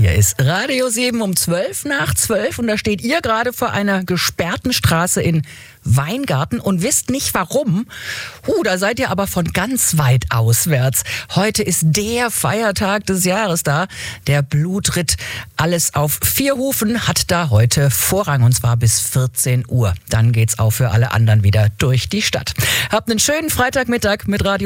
Hier ist Radio 7 um 12 nach 12 und da steht ihr gerade vor einer gesperrten Straße in Weingarten und wisst nicht warum. Da seid ihr aber von ganz weit auswärts. Heute ist der Feiertag des Jahres da. Der Blutritt, alles auf 4 Hufen, hat da heute Vorrang und zwar bis 14 Uhr. Dann geht's auch für alle anderen wieder durch die Stadt. Habt einen schönen Freitagmittag mit Radio